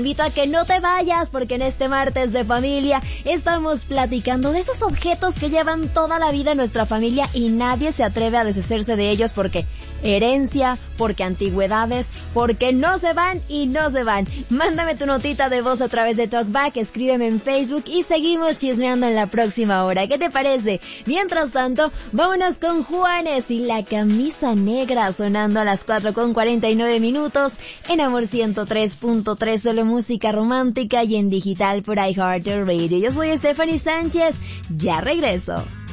invito a que no te vayas, porque en este martes de familia estamos platicando de esos objetos que llevan toda la vida en nuestra familia y nadie se atreve a deshacerse de ellos porque herencia, porque antigüedades, porque no se van y no se van. Mándame tu notita de voz a través de TalkBack, escríbeme en Facebook y seguimos chismeando en la próxima hora. ¿Qué te parece? Mientras tanto, vámonos con Juanes y La Camisa Negra sonando a las 4:49 en Amor 103.3, solo música romántica y en digital por iHeartRadio. Yo soy Stephanie Sánchez, ya regreso.